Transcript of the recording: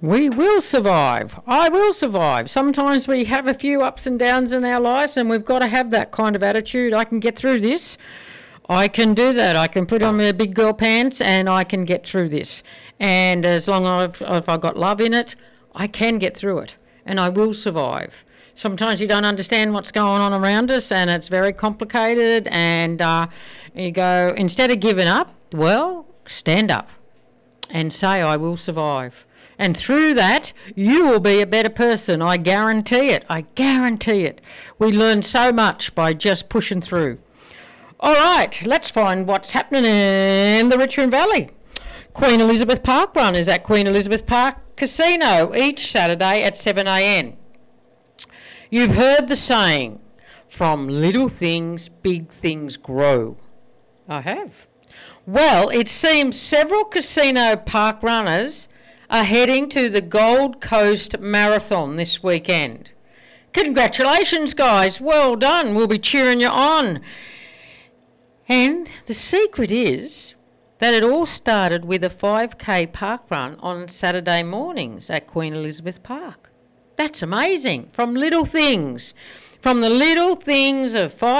We will survive. I will survive. Sometimes we have a few ups and downs in our lives, and we've got to have that kind of attitude. I can get through this. I can do that. I can put on my big girl pants and I can get through this. And as long as I've got love in it, I can get through it. And I will survive. Sometimes you don't understand what's going on around us and it's very complicated, and you go, instead of giving up, well, stand up and say, I will survive. And through that, you will be a better person. I guarantee it. I guarantee it. We learn so much by just pushing through. All right, let's find what's happening in the Richmond Valley. Queen Elizabeth Park Run is at Queen Elizabeth Park Casino each Saturday at 7 a.m. You've heard the saying, from little things, big things grow. I have. Well, it seems several casino park runners are heading to the Gold Coast Marathon this weekend. Congratulations, guys. Well done. We'll be cheering you on. And the secret is that it all started with a 5K park run on Saturday mornings at Queen Elizabeth Park. That's amazing. From little things. From the little things of 5